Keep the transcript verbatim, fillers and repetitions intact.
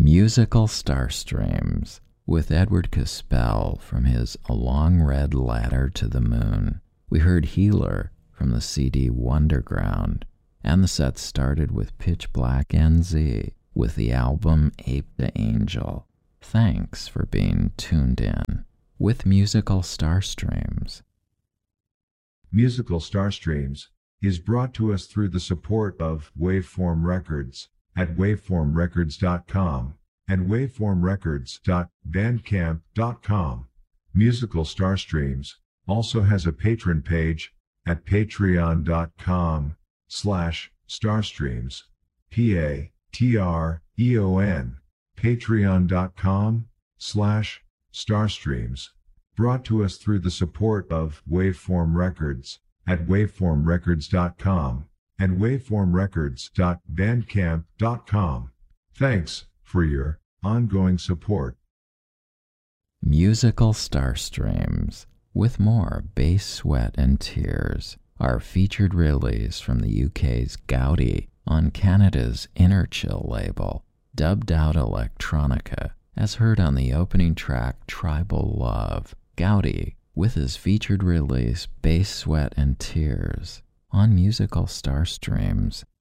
Musical Starstreams with Edward Caspell from his A Long Red Ladder to the Moon. We heard Healer from the C D Wonderground, and the set started with Pitch Black N Z with the album Ape to Angel. Thanks for being tuned in with Musical Starstreams. Musical Starstreams is brought to us through the support of Waveform Records at waveform records dot com and waveform records dot bandcamp dot com. Musical Starstreams also has a patron page at patreon dot com slash starstreams. P A T R E O N. patreon dot com slash starstreams. Brought to us through the support of Waveform Records at waveform records dot com and waveform records dot bandcamp dot com. Thanks for your ongoing support. Musical Starstreams with more Bass, Sweat and Tears, our featured release from the U K's Gaudi on Canada's Inner Chill label, dubbed out electronica, as heard on the opening track Tribal Love. Gaudi with his featured release Bass, Sweat and Tears on Musical Starstreams.